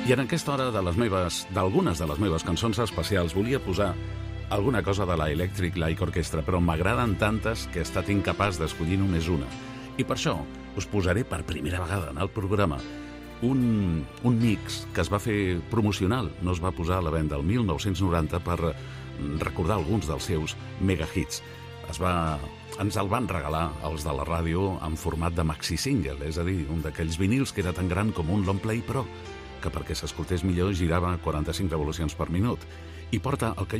I en aquesta hora d'algunes de les meves cançons especials volia posar alguna cosa de la Electric Light Orchestra, però m'agraden tantes que he estat incapaç d'escollir només una. I per això us posaré per primera vegada en el programa un mix que es va fer promocional, no es va posar a la venda el 1990 per recordar alguns dels seus megahits. Ens el van regalar els de la ràdio en format de maxi single, és a dir, un d'aquells vinils que era tan gran com un long play, però que perquè s'escoltés millor girava 45 revolucions per minut. I porta el que